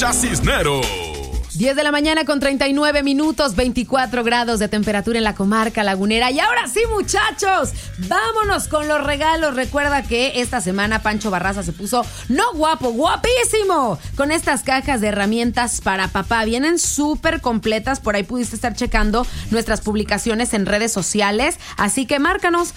escucha Cisneros. 10 de la mañana con 39 minutos, 24 grados de temperatura en la comarca lagunera. Y ahora sí, muchachos, vámonos con los regalos. Recuerda que esta semana Pancho Barraza se puso no guapo, guapísimo, con estas cajas de herramientas para papá. Vienen súper completas, por ahí pudiste estar checando nuestras publicaciones en redes sociales. Así que márcanos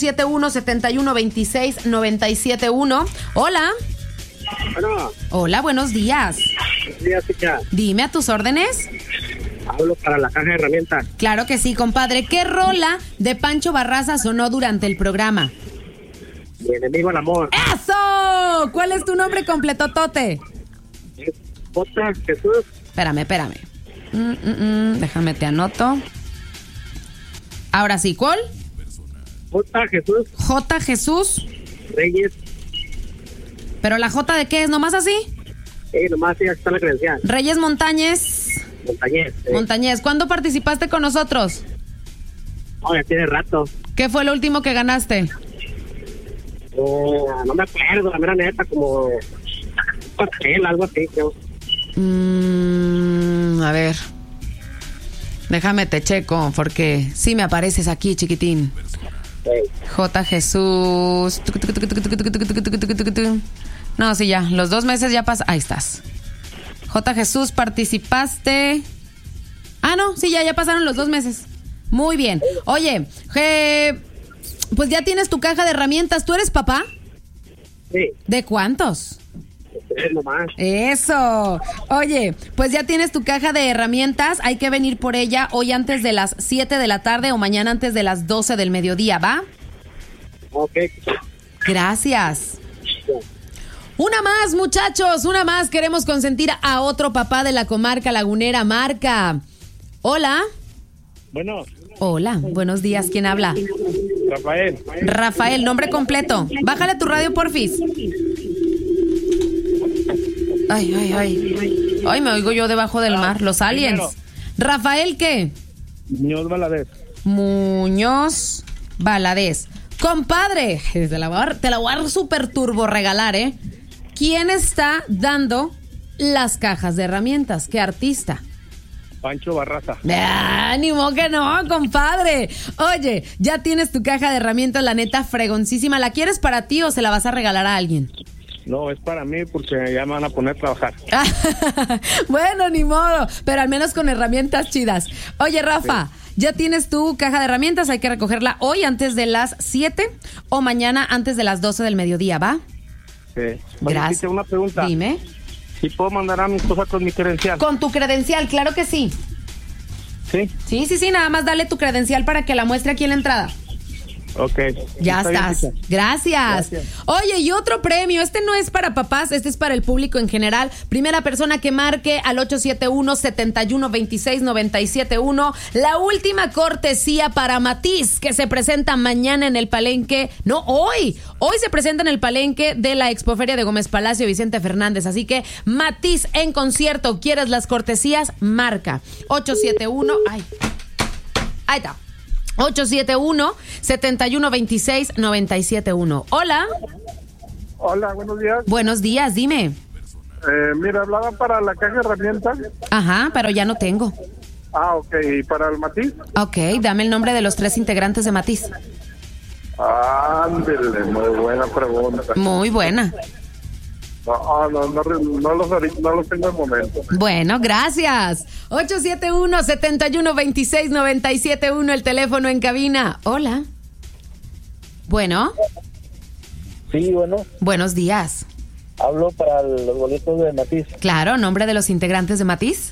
871-7126-971. Hola. Bueno. Hola, buenos días. Buenos días, chica. Dime, ¿a tus órdenes? Hablo para la caja de herramientas. Claro que sí, compadre. ¿Qué rola de Pancho Barraza sonó durante el programa? Mi enemigo al amor. ¡Eso! ¿Cuál es tu nombre completo, Tote? J. Jesús. Espérame. Déjame, te anoto. Ahora sí, ¿cuál? J. Jesús. J. Jesús. Reyes. ¿Pero la J de qué es? ¿Nomás así? Nomás ya está la credencial. Reyes Montañez. Montañez. Montañez. ¿Cuándo participaste con nosotros? Oh, ya tiene rato. ¿Qué fue lo último que ganaste? No me acuerdo, la mera neta, como un pastel, algo así, creo. A ver. Déjame te checo, porque sí me apareces aquí, chiquitín. J. Jesús. No, sí, ya. Los 2 meses ya pasan. Ahí estás. J. Jesús, participaste. Ah, no, sí, ya pasaron los 2 meses. Muy bien. Oye, pues ya tienes tu caja de herramientas. ¿Tú eres papá? Sí. ¿De cuántos? 3 nomás. Eso. Oye, pues ya tienes tu caja de herramientas. Hay que venir por ella hoy antes de las 7 de la tarde o mañana antes de las 12 del mediodía, ¿va? Ok. Gracias. Una más, muchachos, una más. Queremos consentir a otro papá de la comarca lagunera. Marca. Hola. Bueno. Hola, buenos días. ¿Quién habla? Rafael. Rafael, nombre completo. Bájale tu radio, porfis. Ay, me oigo yo debajo del mar. Los aliens. Primero. ¿Rafael qué? Muñoz Valadez. Muñoz Valadez. Compadre, te la voy a super turbo regalar, ¿eh? ¿Quién está dando las cajas de herramientas? ¿Qué artista? Pancho Barraza. Ánimo que no, compadre. Oye, ya tienes tu caja de herramientas, la neta fregoncísima. ¿La quieres para ti o se la vas a regalar a alguien? No, es para mí porque ya me van a poner a trabajar. Bueno, ni modo, pero al menos con herramientas chidas. Oye, Rafa, ya tienes tu caja de herramientas, hay que recogerla hoy antes de las 7 o mañana antes de las 12 del mediodía, ¿va? Sí. Gracias. Una pregunta. Dime. ¿Si puedo mandar a mi esposa con mi credencial? Con tu credencial, claro que sí. ¿Sí? Sí, nada más dale tu credencial para que la muestre aquí en la entrada. Ok. Ya Está estás. bien, Gracias. Gracias. Oye, y otro premio. Este no es para papás, este es para el público en general. Primera persona que marque al 871-7126-971. La última cortesía para Matiz, que se presenta mañana en el Palenque. No, hoy. Hoy se presenta en el Palenque de la Expoferia de Gómez Palacio Vicente Fernández. Así que Matiz en concierto. ¿Quieres las cortesías? Marca 871. Ahí está. 871-7126-971. Hola. Hola, buenos días. Buenos días, dime. Mira, hablaba para la caja de herramientas. Ajá, pero ya no tengo. Ah, ok. ¿Y para el Matiz? Ok, dame el nombre de los 3 integrantes de Matiz. Ándele, muy buena pregunta. Muy buena. No los tengo en momento. Bueno, gracias. 871-7126-971, el teléfono en cabina. Hola. Bueno. Sí, bueno. Buenos días. Hablo para los boletos de Matiz. Claro, nombre de los integrantes de Matiz.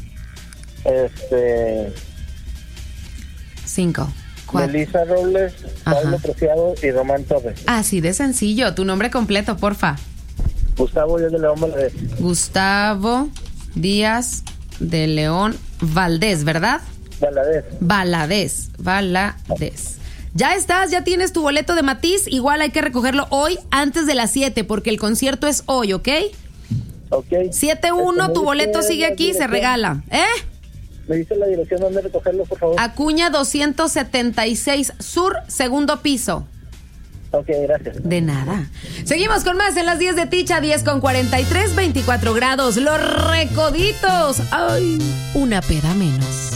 5, 4. Melissa Robles, Pablo Preciado y Román Torres. Así de sencillo. Tu nombre completo, porfa. Gustavo Díaz de León Valdés. Gustavo Díaz de León Valdés, ¿verdad? Valadez. Ya estás, ya tienes tu boleto de Matiz. Igual hay que recogerlo hoy antes de las 7 porque el concierto es hoy, ¿ok? Ok. 7-1, tu boleto sigue aquí, se regala. ¿Me dice la dirección donde recogerlo, por favor? Acuña 276 Sur, segundo piso. Ok, gracias. De nada. Seguimos con más en las 10 de Ticha, 10:43, 24 grados. Los Recoditos. Ay, una peda menos.